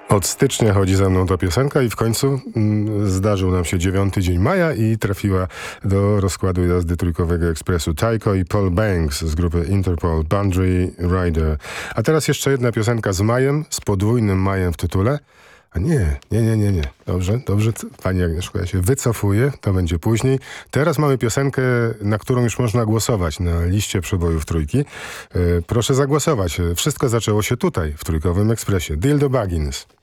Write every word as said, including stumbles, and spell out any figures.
Od stycznia chodzi za mną ta piosenka i w końcu mm, zdarzył nam się dziewiąty dzień maja i trafiła do rozkładu jazdy Trójkowego Ekspresu. Tycho i Paul Banks z grupy Interpol, Boundary Rider. A teraz jeszcze jedna piosenka z majem, z podwójnym majem w tytule. A nie, nie, nie, nie, nie. Dobrze, dobrze, pani Agnieszko, ja się wycofuję, to będzie później. Teraz mamy piosenkę, na którą już można głosować na liście przebojów Trójki. Yy, proszę zagłosować. Wszystko zaczęło się tutaj, w Trójkowym Ekspresie. Dildo Baggins.